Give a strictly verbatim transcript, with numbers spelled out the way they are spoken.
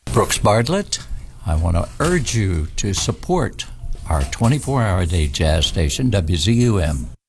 Brooks Bartlett, I want to urge you to support our twenty-four hour a day jazz station, W Z U M.